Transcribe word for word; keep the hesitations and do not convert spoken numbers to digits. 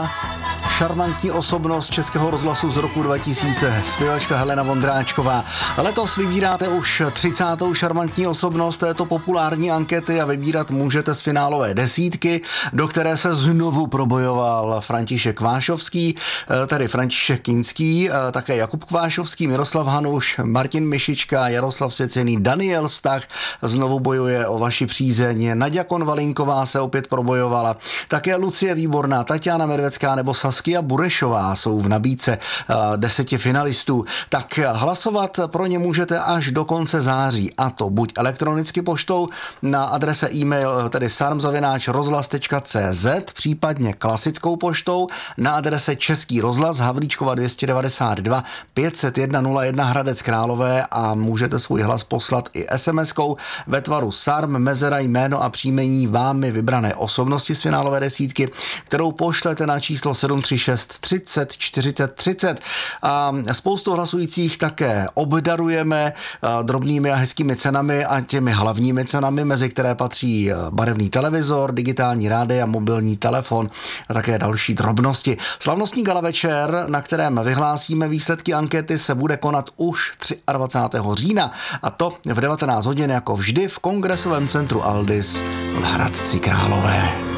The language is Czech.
šarmantní osobnost Českého rozhlasu z roku dva tisíce, zpěvačka Helena Vondráčková. Letos vybíráte už třicátou šarmantní osobnost této populární ankety a vybírat můžete z finálové desítky, do které se znovu probojoval František Vášovský, tedy František Kinský, také Jakub Kvášovský, Miroslav Hanuš, Martin Mišička, Jaroslav Svěcený, Daniel Stach znovu bojuje o vaši přízeň, Naďa Konvalinková se opět probojovala, také Lucie Výborná, Tatiana Medvecká nebo Saskia Burešová jsou v nabídce deseti finalistů. Tak hlasovat pro ně můžete až do konce září, a to buď elektronicky poštou na adrese e-mail, tedy sarm zavináč rozhlas tečka cé zet, případně klasickou poštou na adrese Český rozhlas Havlíčkova dvě stě devadesát dva pět set jedna nula jedna Hradec Králové a můžete svůj hlas poslat i es em eskou ve tvaru sarm, mezera, jméno a příjmení vámi vybrané osobnosti z finálové desítky, kterou pošlete na číslo sedm tři šest třicet čtyřicet třicet. A spoustu hlasujících také obdarujeme drobnými a hezkými cenami a těmi hlavními cenami, mezi které patří barevný televizor, digitální rádio a mobilní telefon a také další drobnosti. Slavnostní gala večer, na kterém vyhlásíme výsledky ankety, se bude konat už dvacátého třetího října, a to v devatenáct hodin jako vždy v Kongresovém centru Aldis v Hradci Králové.